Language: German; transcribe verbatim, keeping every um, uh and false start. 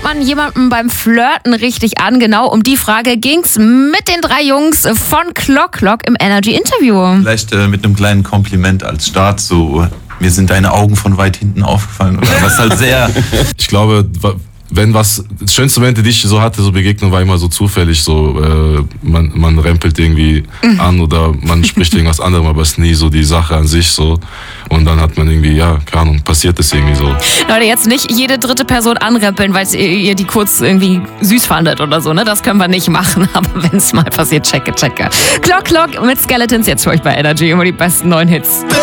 man jemanden beim Flirten richtig an? Genau um die Frage ging's mit den drei Jungs von Clock Clock im Energy-Interview. Vielleicht äh, mit einem kleinen Kompliment als Start, so mir sind deine Augen von weit hinten aufgefallen. Oder was halt sehr... Ich glaube, wenn was, das schönste Moment, die ich so hatte, so Begegnung, war immer so zufällig, so äh, man, man rempelt irgendwie mhm. an oder man spricht irgendwas anderem, aber es ist nie so die Sache an sich so. Und dann hat man irgendwie, ja, keine Ahnung, passiert es irgendwie so. Leute, jetzt nicht jede dritte Person anrempeln, weil ihr die kurz irgendwie süß fandet oder so, ne? Das können wir nicht machen, aber wenn es mal passiert, checke, checke. Clock Clock mit Skeletons, jetzt für euch bei Energy, immer die besten neuen Hits.